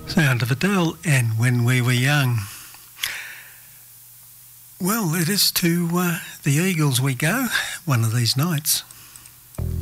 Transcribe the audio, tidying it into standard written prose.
Sound of Adele and When We Were Young. Well, it is to the Eagles we go one of these nights.